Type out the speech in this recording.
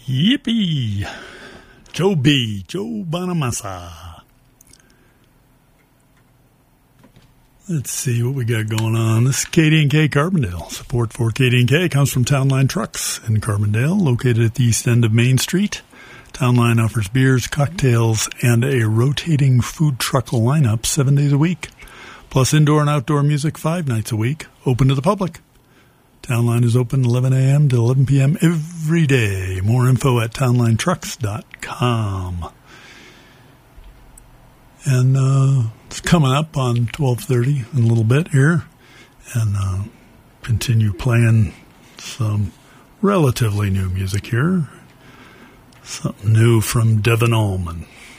Yippee! Joe B. Joe Bonamassa. Let's see what we got going on. This is KD&K Carbondale. Support for KD&K comes from Town Line Trucks in Carbondale, located at the east end of Main Street. Town Line offers beers, cocktails, and a rotating food truck lineup 7 days a week, plus indoor and outdoor music 5 nights a week, open to the public. Town Line is open 11 a.m. to 11 p.m. every day. More info at townlinetrucks.com. And it's coming up on 12:30 in a little bit here. And continue playing some relatively new music here. Something new from Devin Allman.